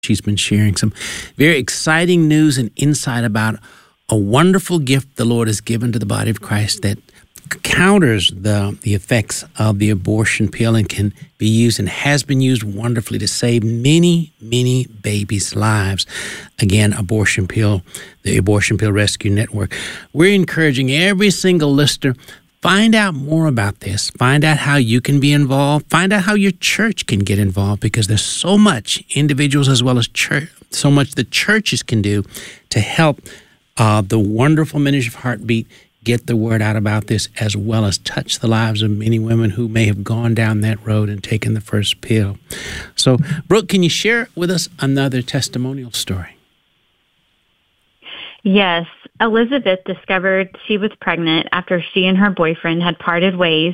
She's been sharing some very exciting news and insight about a wonderful gift the Lord has given to the body of Christ that counters the effects of the abortion pill and can be used and has been used wonderfully to save many, many babies' lives. Again, Abortion Pill, the Abortion Pill Rescue Network. We're encouraging every single listener, find out more about this. Find out how you can be involved. Find out how your church can get involved, because there's so much, individuals as well as church, so much the churches can do to help the wonderful ministry of Heartbeat get the word out about this, as well as touch the lives of many women who may have gone down that road and taken the first pill. So, Brooke, can you share with us another testimonial story? Yes. Elizabeth discovered she was pregnant after she and her boyfriend had parted ways,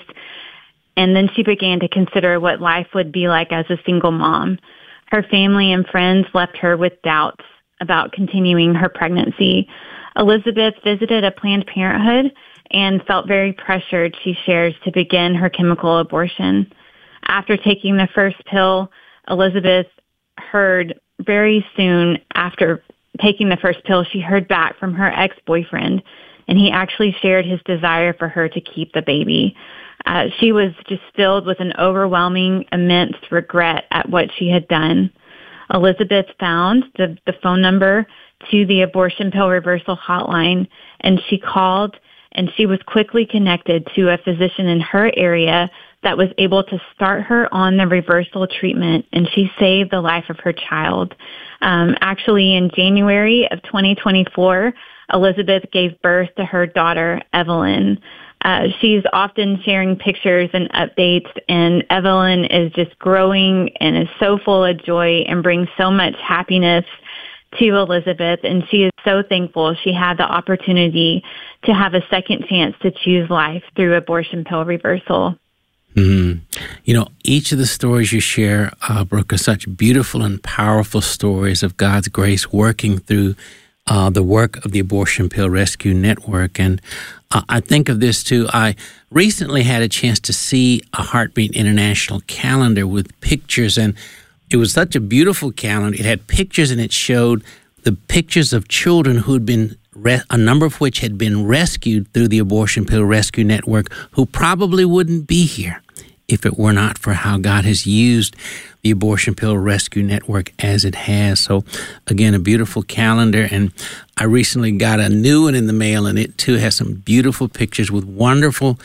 and then she began to consider what life would be like as a single mom. Her family and friends left her with doubts about continuing her pregnancy. Elizabeth visited a Planned Parenthood and felt very pressured, she shares, to begin her chemical abortion. After taking the first pill, Elizabeth heard very soon after taking the first pill, she heard back from her ex-boyfriend, and he actually shared his desire for her to keep the baby. She was just filled with an overwhelming, immense regret at what she had done. Elizabeth found the phone number to the abortion pill reversal hotline, and she called, and she was quickly connected to a physician in her area that was able to start her on the reversal treatment, and she saved the life of her child. Actually, in January of 2024, Elizabeth gave birth to her daughter, Evelyn. She's often sharing pictures and updates, and Evelyn is just growing and is so full of joy and brings so much happiness to Elizabeth, and she is so thankful she had the opportunity to have a second chance to choose life through abortion pill reversal. Mm-hmm. You know, each of the stories you share, Brooke, are such beautiful and powerful stories of God's grace working through the work of the Abortion Pill Rescue Network. And I think of this too. I recently had a chance to see a Heartbeat International calendar with pictures, and it was such a beautiful calendar. It had pictures, and it showed the pictures of children who had been, a number of which had been rescued through the Abortion Pill Rescue Network, who probably wouldn't be here if it were not for how God has used the Abortion Pill Rescue Network as it has. So, again, a beautiful calendar. And I recently got a new one in the mail, and it, too, has some beautiful pictures with wonderful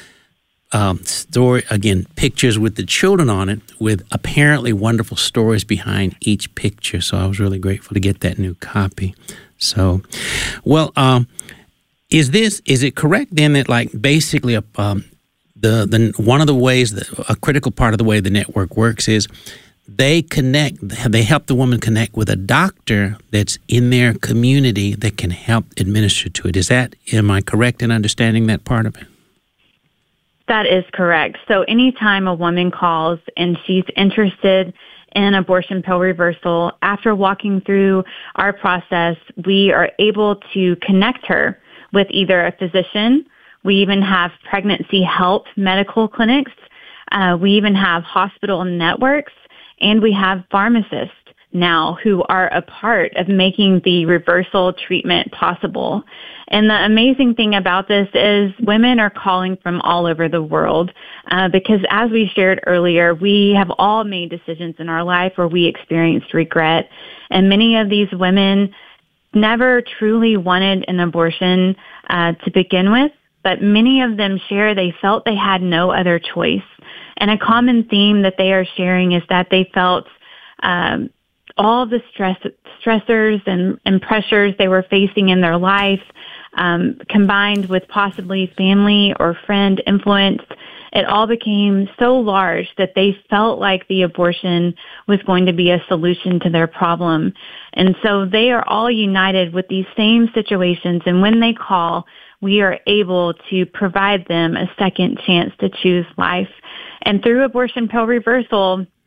pictures with the children on it, with apparently wonderful stories behind each picture. So I was really grateful to get that new copy. So, well, is it correct then that, like, basically the one of the ways that a critical part of the way the network works is they help the woman connect with a doctor that's in their community that can help administer to it. Am I correct in understanding that part of it? That is correct. So anytime a woman calls and she's interested in abortion pill reversal, after walking through our process, we are able to connect her with either a physician. We even have pregnancy help medical clinics. We even have hospital networks, and we have pharmacists now who are a part of making the reversal treatment possible. And the amazing thing about this is women are calling from all over the world because, as we shared earlier, we have all made decisions in our life where we experienced regret. And many of these women never truly wanted an abortion to begin with, but many of them share they felt they had no other choice. And a common theme that they are sharing is that they felt all the stressors and pressures they were facing in their life, combined with possibly family or friend influence, it all became so large that they felt like the abortion was going to be a solution to their problem. And so they are all united with these same situations, and when they call, we are able to provide them a second chance to choose life. And through abortion pill reversal,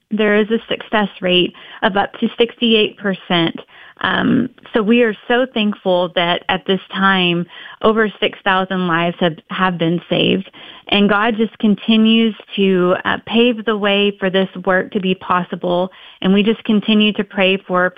there is a success rate of up to 68%. So we are so thankful that at this time, over 6,000 lives have been saved. And God just continues to pave the way for this work to be possible. And we just continue to pray for